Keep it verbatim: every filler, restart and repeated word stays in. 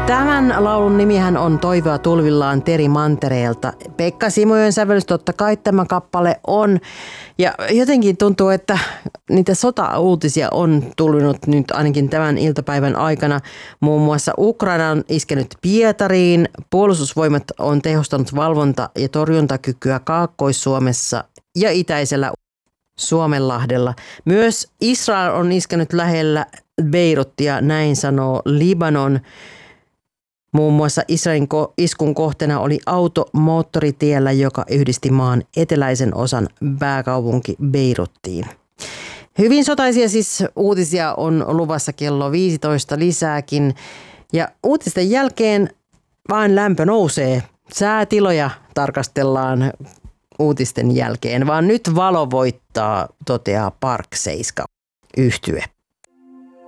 Tämän laulun nimihän on Toivoa tulvillaan Teri Mantereelta. Pekka Simojoen sävellys totta kai tämä kappale on. Ja jotenkin tuntuu, että niitä sota-uutisia on tullut nyt ainakin tämän iltapäivän aikana. Muun muassa Ukraina on iskenyt Pietariin. Puolustusvoimat on tehostanut valvonta- ja torjuntakykyä Kaakkois-Suomessa ja itäisellä Suomenlahdella. Myös Israel on iskenyt lähellä Beiruttia, näin sanoo Libanon. Muun muassa Israelin iskun kohteena oli auto moottoritiellä, joka yhdisti maan eteläisen osan pääkaupunki Beiruttiin. Hyvin sotaisia siis uutisia on luvassa kello viisitoista lisääkin. Ja uutisten jälkeen vain lämpö nousee. Säätiloja tarkastellaan uutisten jälkeen, vaan nyt valo voittaa, toteaa Park Seiska -yhtye.